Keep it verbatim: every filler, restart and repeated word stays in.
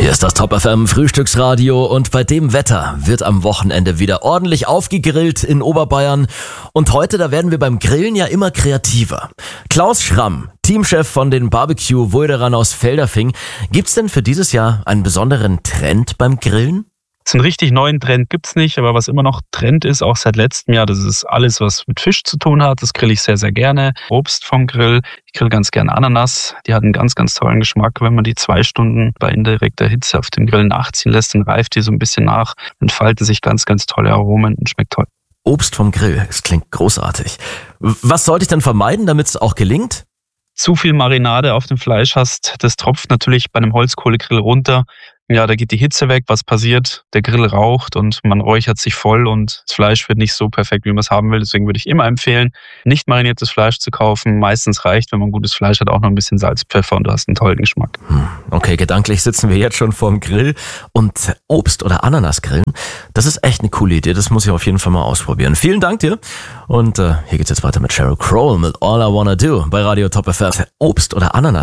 Hier ist das Top F M Frühstücksradio und bei dem Wetter wird am Wochenende wieder ordentlich aufgegrillt in Oberbayern. Und heute, da werden wir beim Grillen ja immer kreativer. Klaus Schramm, Teamchef von den Barbecue-Wulderern aus Felderfing. Gibt's denn für dieses Jahr einen besonderen Trend beim Grillen? So einen richtig neuen Trend gibt's nicht, aber was immer noch Trend ist, auch seit letztem Jahr, das ist alles, was mit Fisch zu tun hat. Das grill ich sehr, sehr gerne. Obst vom Grill. Ich grill ganz gerne Ananas. Die hat einen ganz, ganz tollen Geschmack. Wenn man die zwei Stunden bei indirekter Hitze auf dem Grill nachziehen lässt, dann reift die so ein bisschen nach, entfalten sich ganz, ganz tolle Aromen und schmeckt toll. Obst vom Grill, das klingt großartig. Was sollte ich denn vermeiden, damit es auch gelingt? Zu viel Marinade auf dem Fleisch hast, das tropft natürlich bei einem Holzkohlegrill runter. Ja, da geht die Hitze weg, was passiert? Der Grill raucht und man räuchert sich voll und das Fleisch wird nicht so perfekt, wie man es haben will. Deswegen würde ich immer empfehlen, nicht mariniertes Fleisch zu kaufen. Meistens reicht, wenn man gutes Fleisch hat, auch noch ein bisschen Salz, Pfeffer und du hast einen tollen Geschmack. Okay, gedanklich sitzen wir jetzt schon vorm Grill und Obst- oder Ananas grillen, das ist echt eine coole Idee. Das muss ich auf jeden Fall mal ausprobieren. Vielen Dank dir und äh, hier geht's jetzt weiter mit Sheryl Crow mit All I Wanna Do bei Radio Top F M. Obst oder Ananas